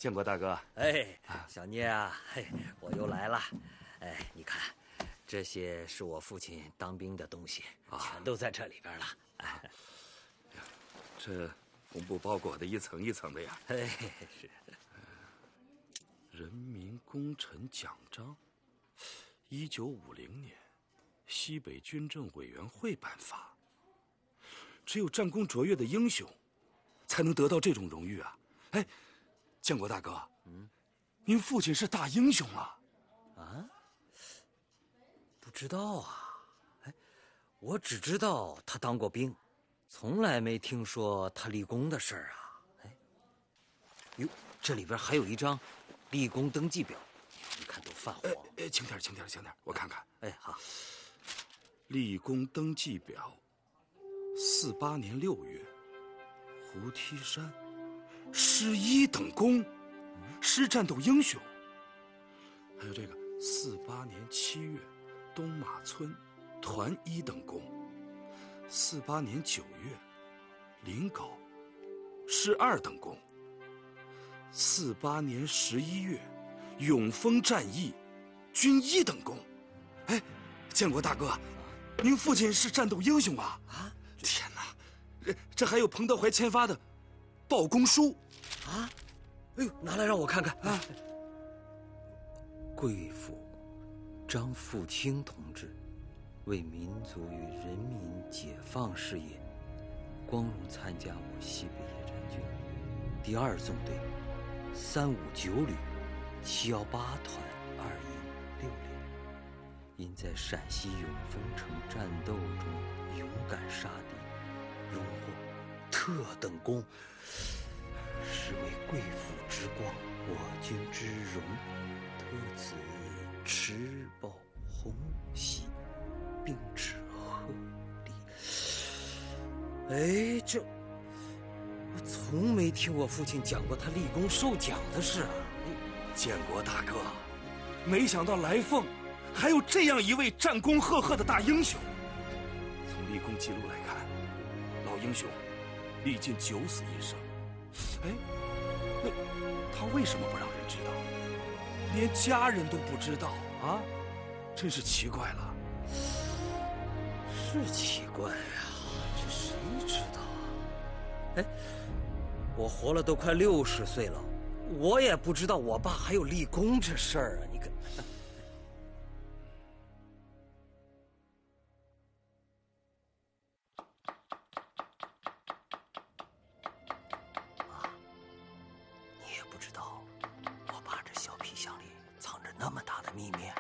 建国大哥。 哎，小聂啊，嘿，我又来了。哎，你看，这些是我父亲当兵的东西，全都在这里边了。哎， 这红布包裹的一层一层的呀。 嘿，是。 人民功臣奖章，1950年，西北军政委员会颁发。只有战功卓越的英雄，才能得到这种荣誉啊！哎，建国大哥，您父亲是大英雄啊！ 啊？不知道啊。哎，我只知道他当过兵，从来没听说他立功的事儿啊。哎，哟，这里边还有一张立功登记表，你看都泛黄。 轻点，我看看。 哎，好。 立功登记表，48年6月，胡梯山，师1等功，师战斗英雄。还有这个48年7月，东马村，团1等功。48年9月，临皋，师2等功。48年11月，永丰战役，军1等功。哎，建国大哥，您父亲是战斗英雄啊！啊，天哪，这还有彭德怀签发的报功书啊！哎呦，拿来让我看看啊！贵府张富清同志为民族与人民解放事业，光荣参加我西北野战军第2纵队359旅718团2营6连。因在陕西永丰城战斗中勇敢杀敌，荣获特等功，实为贵府之光，我军之荣，特此持报红喜，并致贺礼。哎，这我从没听我父亲讲过他立功受奖的事啊！ 建国大哥，没想到来凤还有这样一位战功赫赫的大英雄。从立功记录来看，老英雄历尽9死1生。哎，那他为什么不让人知道？连家人都不知道啊，真是奇怪了。 是奇怪啊，这谁知道啊？哎，我活了都快60岁了，我也不知道我爸还有立功这事儿啊！你看。不知道我爸这小皮箱里藏着那么大的秘密。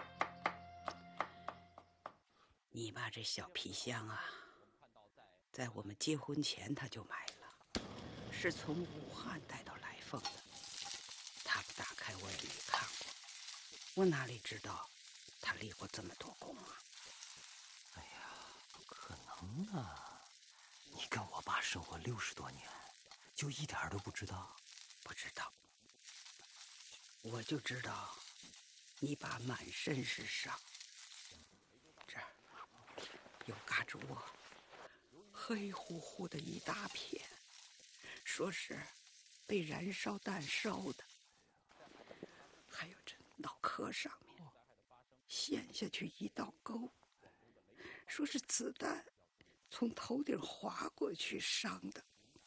你爸这小皮箱啊，在我们结婚前他就买了，是从武汉带到来凤的。他不打开我也没看过，我哪里知道他立过这么多功啊？ 哎呀，不可能啊！你跟我爸生活60多年，就一点都不知道？ 不知道。我就知道你爸满身是伤，这儿有嘎吱窝，黑乎乎的一大片，说是被燃烧弹烧的。还有这脑壳上面陷下去一道沟，说是子弹从头顶划过去伤的，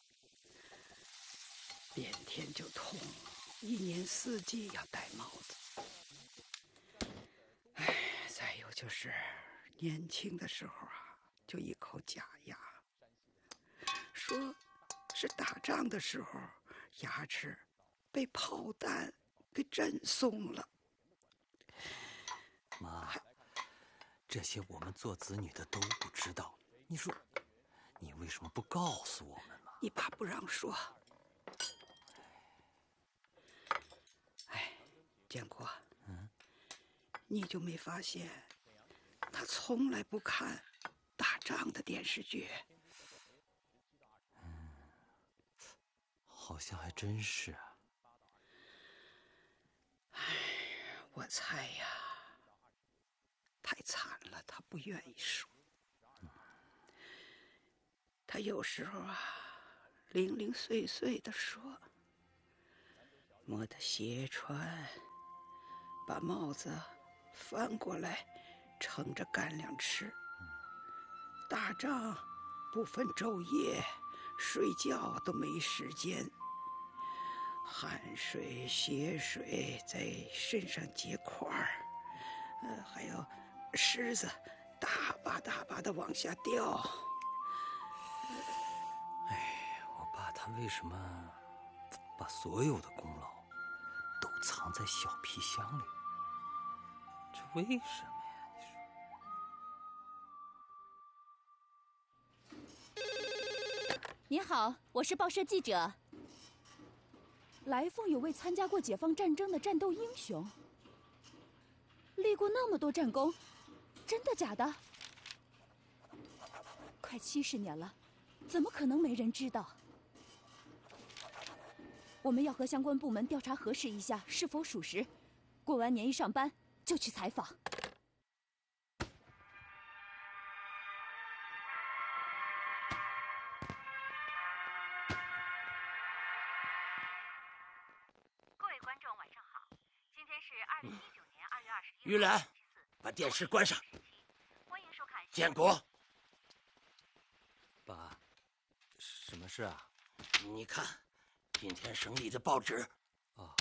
连天就痛，1年4季要戴帽子。哎，再有就是年轻的时候啊，就一口假牙，说是打仗的时候牙齿被炮弹给震松了。 妈，这些我们做子女的都不知道，你说你为什么不告诉我们呢？ 你爸不让说。哎，建国，你就没发现他从来不看打仗的电视剧？ 好像还真是啊。 哎，我猜呀，太惨了，他不愿意说。他有时候啊，零零碎碎的说， 磨得斜穿，把帽子翻过来盛着干粮吃。打仗不分昼夜，睡觉都没时间，汗水血水在身上结块儿，还有虱子大把大把的往下掉。 我爸他为什么把所有的功劳都藏在小皮箱里？这为什么呀？ 您好，我是报社记者。来凤有位参加过解放战争的战斗英雄，立过那么多战功，真的假的？快70年了，怎么可能没人知道？我们要和相关部门调查核实一下是否属实，过完年一上班就去采访。 玉兰，把电视关上。 欢迎收看。 建国， 爸，什么事啊？ 你看，今天省里的报纸。 好。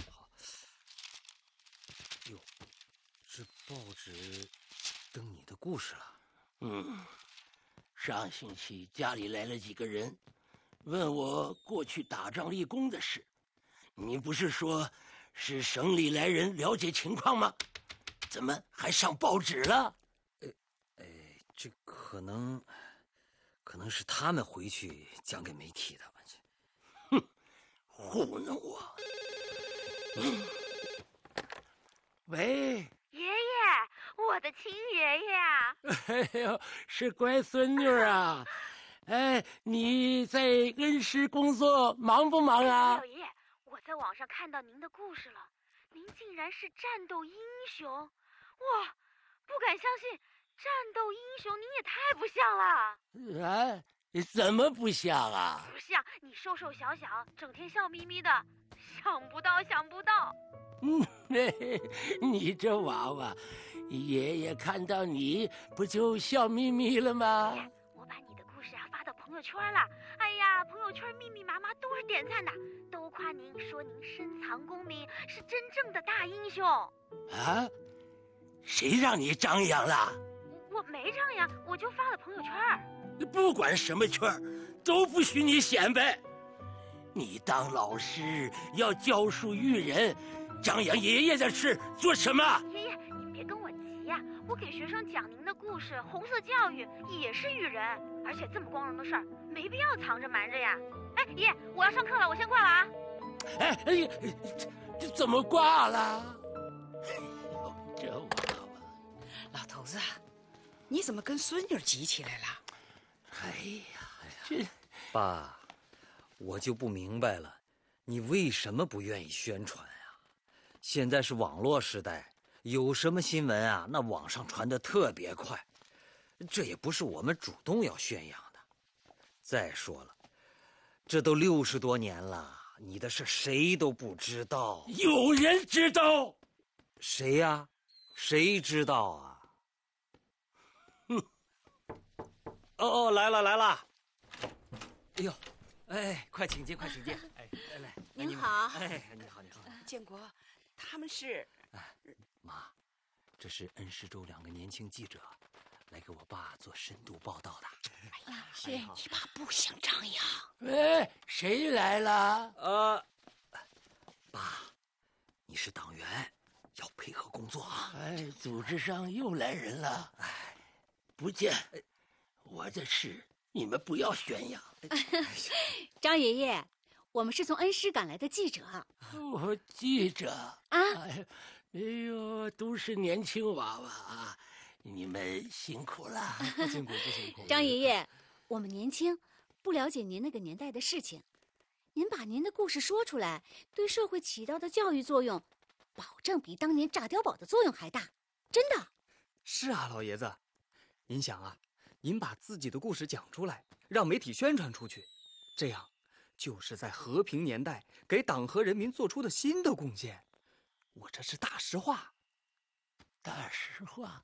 哟，这报纸登你的故事了。 上星期家里来了几个人，问我过去打仗立功的事。你不是说是省里来人了解情况吗？怎么还上报纸了？ 这可能是他们回去讲给媒体的。 哼，糊弄我！喂， 爷爷，我的亲爷爷啊！ 哎呦，是乖孙女啊！哎，你在恩施工作忙不忙啊？ 老爷，我在网上看到您的故事了，您竟然是战斗英雄！哇，不敢相信，战斗英雄您也太不像了。 啊，怎么不像啊？ 不像，你瘦瘦小小，整天笑眯眯的，想不到。 你这娃娃，爷爷看到你不就笑眯眯了吗？ 我把你的故事发到朋友圈了，哎呀，朋友圈密密麻麻都是点赞的，都夸您，说您深藏功名，是真正的大英雄。 啊？谁让你张扬了？ 我没张扬，我就发了朋友圈。 不管什么圈都不许你显摆。你当老师要教书育人，张扬爷爷的事做什么？ 爷爷，您别跟我急呀，我给学生讲您的故事，红色教育也是育人，而且这么光荣的事儿，没必要藏着瞒着呀。哎，爷，我要上课了，我先挂了啊。 这怎么挂了？哎呦，这娃娃！ 老头子，你怎么跟孙女急起来了？ 哎呀，这爸，我就不明白了，你为什么不愿意宣传啊？现在是网络时代，有什么新闻啊，那网上传得特别快，这也不是我们主动要宣扬的。再说了，这都60多年了，你的事谁都不知道。 有人知道？ 谁呀？谁知道啊？哦，来了！哎呦，哎，快请进！哎，来， 您好。 哎，你好。 建国，他们是…… 妈，这是恩施州2个年轻记者，来给我爸做深度报道的。 哎呀，是你爸不想张扬。 哎，谁来了？ 爸，你是党员，要配合工作啊。 哎，组织上又来人了。哎，不见。我的事你们不要宣扬。 张爷爷，我们是从恩施赶来的记者。 我记者啊！ 哎呦，都是年轻娃娃啊，你们辛苦了。 不辛苦。 张爷爷，我们年轻，不了解您那个年代的事情，您把您的故事说出来，对社会起到的教育作用，保证比当年炸碉堡的作用还大，真的。 是啊，老爷子，您想啊，您把自己的故事讲出来，让媒体宣传出去，这样就是在和平年代给党和人民做出的新的贡献。我这是大实话。 大实话。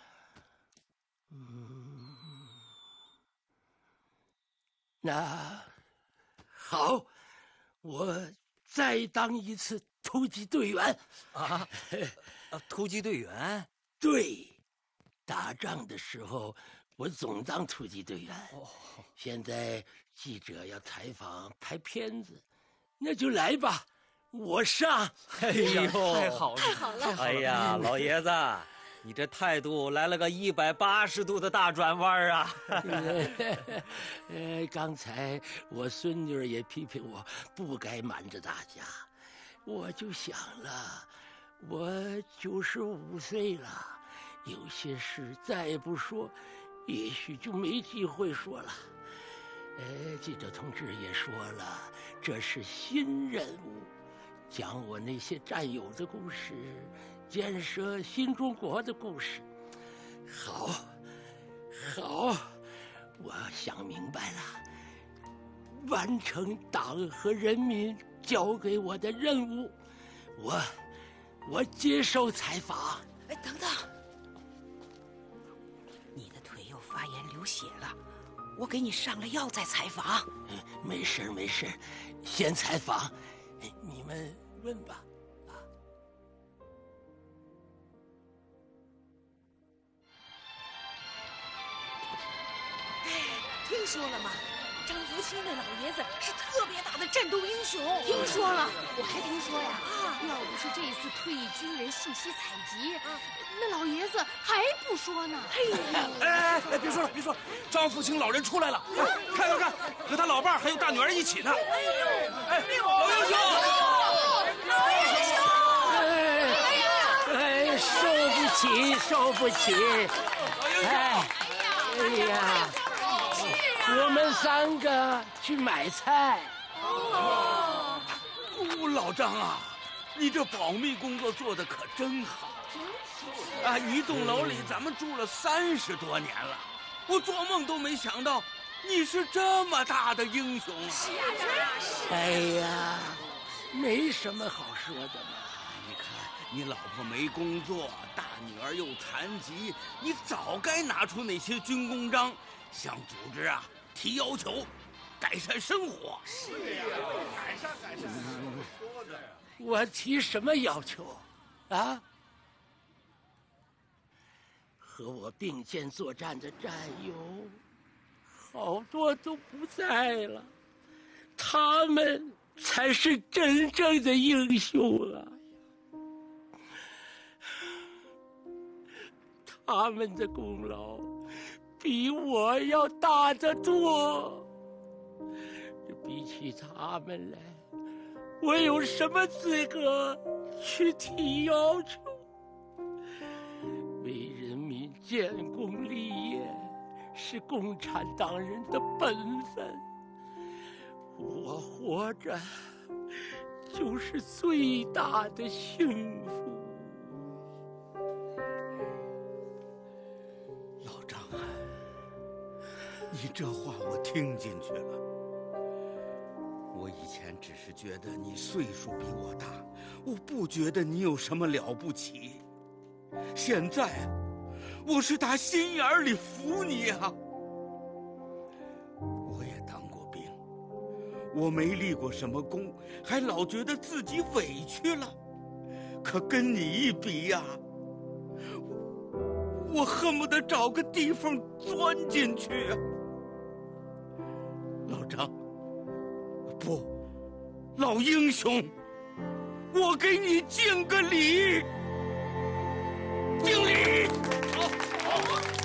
那好，我再当一次突击队员。 突击队员？ 对，打仗的时候我总当突击队员。现在记者要采访拍片子，那就来吧，我上。 哎呦，太好了， 太好了！ 哎呀，老爷子，你这态度来了个180度的大转弯啊！ 刚才我孙女儿也批评我不该瞒着大家，我就想了，我95岁了，有些事再不说，也许就没机会说了。记者同志也说了，这是新任务，讲我那些战友的故事，建设新中国的故事。好，我想明白了，完成党和人民交给我的任务，我接受采访。 哎，等等，你的腿又发炎流血了，我给你上了药再采访。 没事，先采访，你们问吧。 听说了吗？张福清那老爷子是特别大的战斗英雄。 听说了，我还听说呀，要不是这次退役军人信息采集，那老爷子还不说呢。 哎，别说了，张福清老人出来了，看，和他老伴儿还有大女儿一起呢。哎，老英雄， 受不起！哎呀，我们3个去买菜。 老张啊，你这保密工作做得可真好。一栋楼里咱们住了30多年了，我做梦都没想到你是这么大的英雄啊！ 是啊。 哎呀，没什么好说的嘛。 你看，你老婆没工作，大女儿又残疾，你早该拿出那些军功章，向组织提要求，改善生活。是呀，改善。 我提什么要求啊？和我并肩作战的战友，好多都不在了，他们才是真正的英雄啊！他们的功劳比我要大得多。比起他们来，我有什么资格去提要求？为人民建功立业是共产党人的本分，我活着就是最大的幸福。 老张啊，你这话我听进去了。我以前只是觉得你岁数比我大，我不觉得你有什么了不起。现在我是打心眼里服你啊！我也当过兵，我没立过什么功，还老觉得自己委屈了。可跟你一比呀，我恨不得找个地缝钻进去啊！老张，不，老英雄，我给你敬个礼。敬礼！好。